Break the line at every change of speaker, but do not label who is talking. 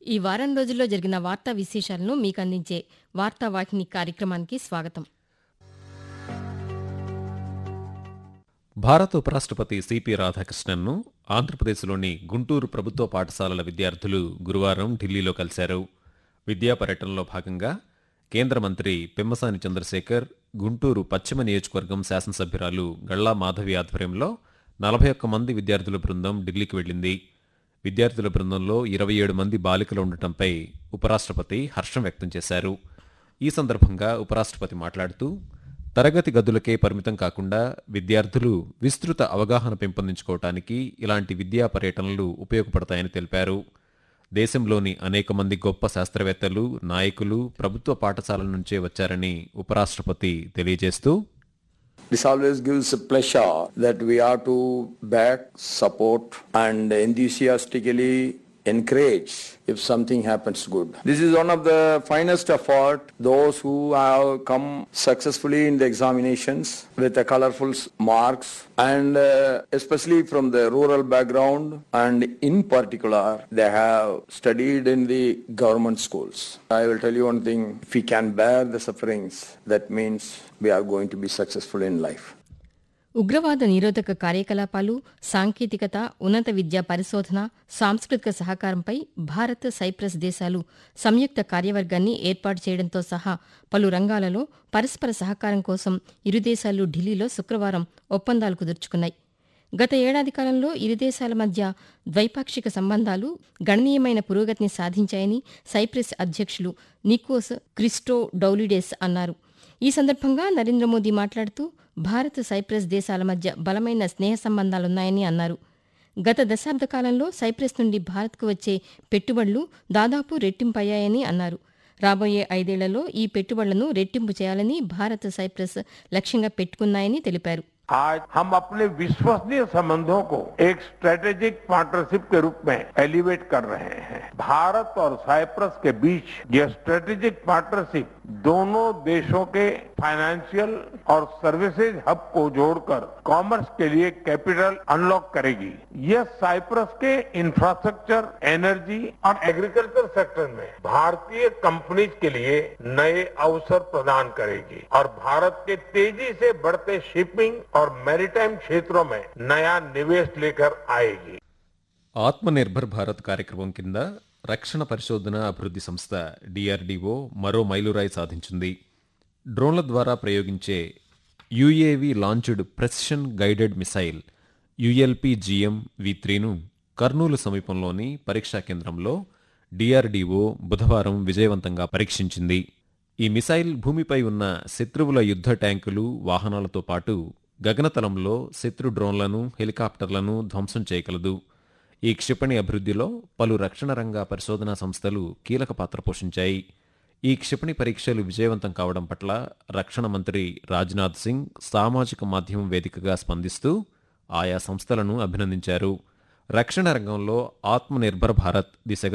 ఈ వారం రోజుల్లో జరిగిన వార్తా విశేషాలను మీకందించే వార్తావాహిని కార్యక్రమానికి స్వాగతం.
భారత ఉపరాష్ట్రపతి సిపి రాధాకృష్ణన్ను ఆంధ్రప్రదేశ్లోని గుంటూరు ప్రభుత్వ పాఠశాలల విద్యార్థులు గురువారం ఢిల్లీలో కలిశారు. విద్యా పర్యటనలో భాగంగా కేంద్ర మంత్రి పెమ్మసాని చంద్రశేఖర్, గుంటూరు పశ్చిమ నియోజకవర్గం శాసనసభ్యురాలు గళ్లా మాధవి ఆధ్వర్యంలో 41 మంది విద్యార్థుల బృందం ఢిల్లీకి వెళ్లింది. విద్యార్థుల బృందంలో 27 మంది బాలికలు ఉండటంపై ఉపరాష్ట్రపతి హర్షం వ్యక్తం చేశారు. ఈ సందర్భంగా ఉపరాష్ట్రపతి మాట్లాడుతూ, తరగతి గదులకే పరిమితం కాకుండా విద్యార్థులు విస్తృత అవగాహన పెంపొందించుకోవటానికి ఇలాంటి విద్యా పర్యటనలు ఉపయోగపడతాయని తెలిపారు. దేశంలోని అనేక మంది గొప్ప శాస్త్రవేత్తలు, నాయకులు ప్రభుత్వ పాఠశాలల నుంచే వచ్చారని ఉపరాష్ట్రపతి తెలియజేస్తూ,
This always gives a pleasure that we are to back, support and enthusiastically encourage if something happens good. This is one of the finest effort, those who have come successfully in the examinations with the colorful marks and especially from the rural background, and in particular they have studied in the government schools. I will tell you one thing, if we can bear the sufferings, that means we are going to be successful in life.
ఉగ్రవాద నిరోధక కార్యకలాపాలు, సాంకేతికత, ఉన్నత విద్యా పరిశోధన, సాంస్కృతిక సహకారంపై Bharat, cypress దేశాలు సంయుక్త కార్యవర్గాన్ని ఏర్పాటు చేయడంతో సహా పలు రంగాలలో పరస్పర సహకారం కోసం ఇరు దేశాలు ఢిల్లీలో శుక్రవారం ఒప్పందాలు కుదుర్చుకున్నాయి. గత ఏడాది కాలంలో ఇరు దేశాల మధ్య ద్వైపాక్షిక సంబంధాలు గణనీయమైన పురోగతిని సాధించాయని సైప్రస్ అధ్యక్షులు నికోస్ క్రిస్టోడౌలిడెస్ అన్నారు. ఈ సందర్భంగా నరేంద్ర మోదీ మాట్లాడుతూ, భారత్, సైప్రస్ దేశాల మధ్య బలమైన స్నేహ సంబంధాలున్నాయని అన్నారు. గత దశాబ్ద కాలంలో సైప్రస్ నుండి భారత్కు వచ్చే పెట్టుబడులు దాదాపు రెట్టింపయ్యాయని అన్నారు. రాబోయే 5 ఏళ్లలో ఈ పెట్టుబడులను రెట్టింపు చేయాలని భారత్, సైప్రస్ లక్ష్యంగా పెట్టుకున్నాయని తెలిపారు.
आज हम अपने विश्वसनीय संबंधों को एक स्ट्रेटेजिक पार्टनरशिप के रूप में एलिवेट कर रहे हैं. भारत और साइप्रस के बीच यह स्ट्रेटेजिक पार्टनरशिप दोनों देशों के फाइनेंशियल और सर्विसेज हब को जोड़कर कॉमर्स के लिए कैपिटल अनलॉक करेगी. यह साइप्रस के इंफ्रास्ट्रक्चर, एनर्जी और एग्रीकल्चर सेक्टर में भारतीय कंपनीज के लिए नए अवसर प्रदान करेगी और भारत के तेजी से बढ़ते शिपिंग और मैरीटाइम क्षेत्रों में नया निवेश लेकर आएगी.
ఆత్మనిర్భర్ భారత్ కార్యక్రమం కింద రక్షణ పరిశోధన అభివృద్ధి సంస్థ డిఆర్డీఓ మరో మైలురాయి సాధించింది. డ్రోన్ల ద్వారా ప్రయోగించే UAV launched precision guided missile ULPGM V3ను Kurnool సమీపంలోని పరీక్షా కేంద్రంలో డిఆర్డీఓ బుధవారం విజయవంతంగా పరీక్షించింది. ఈ మిసైల్ భూమిపై ఉన్న శత్రువుల యుద్ధ ట్యాంకులు, వాహనాలతో పాటు గగనతలంలో శత్రు డ్రోన్లను, హెలికాప్టర్లను ధ్వంసం చేయగలదు. ఈ క్షిపణి అభివృద్ధిలో పలు రక్షణ రంగ పరిశోధనా సంస్థలు కీలక పాత్ర పోషించాయి. ఈ క్షిపణి పరీక్షలు విజయవంతం కావడం పట్ల రక్షణ మంత్రి రాజ్నాథ్ సింగ్ సామాజిక మాధ్యమం వేదికగా స్పందిస్తూ ఆయా సంస్థలను అభినందించారు. రక్షణ రంగంలో ఆత్మనిర్భర్ భారత్ దిశగా